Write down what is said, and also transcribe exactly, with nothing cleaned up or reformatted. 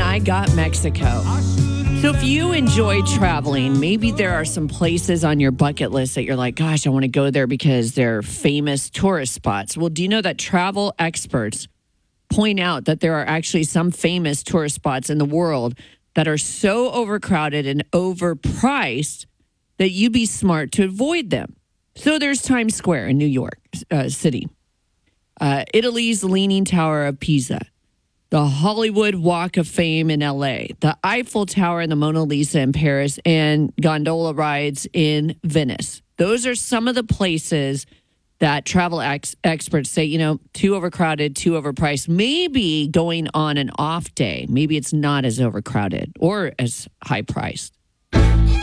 I got Mexico. So if you enjoy traveling, maybe there are some places on your bucket list that you're like, gosh, I want to go there because they're famous tourist spots. Well, do you know that travel experts point out that there are actually some famous tourist spots in the world that are so overcrowded and overpriced that you'd be smart to avoid them? So there's Times Square in New York uh, City, uh, Italy's Leaning Tower of Pisa, the Hollywood Walk of Fame in L A, the Eiffel Tower and the Mona Lisa in Paris, and gondola rides in Venice. Those are some of the places that travel ex- experts say, you know, too overcrowded, too overpriced. Maybe going on an off day, maybe it's not as overcrowded or as high priced.